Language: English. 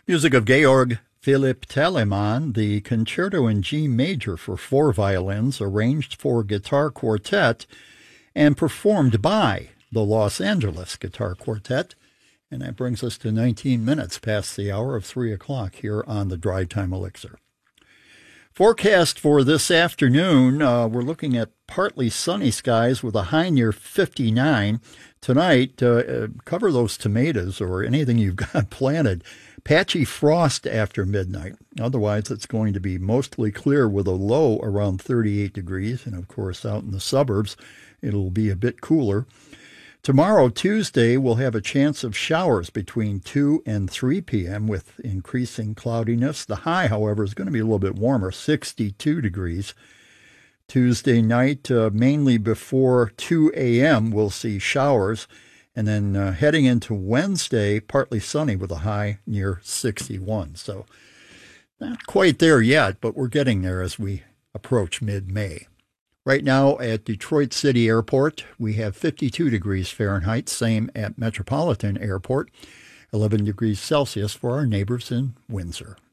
Music of Georg Philipp Telemann, the Concerto in G Major for 4 violins, arranged for guitar quartet and performed by the Los Angeles Guitar Quartet. And that brings us to 19 minutes past the hour of 3 o'clock here on the Drive Time Elixir. Forecast for this afternoon, we're looking at partly sunny skies with a high near 59. Tonight, cover those tomatoes or anything you've got planted. Patchy frost after midnight. Otherwise, it's going to be mostly clear with a low around 38 degrees. And, of course, out in the suburbs, it'll be a bit cooler. Tomorrow, Tuesday, we'll have a chance of showers between 2 and 3 p.m. with increasing cloudiness. The high, however, is going to be a little bit warmer, 62 degrees. Tuesday night, mainly before 2 a.m., we'll see showers. And then heading into Wednesday, partly sunny with a high near 61. So not quite there yet, but we're getting there as we approach mid-May. Right now at Detroit City Airport, we have 52 degrees Fahrenheit, same at Metropolitan Airport, 11 degrees Celsius for our neighbors in Windsor.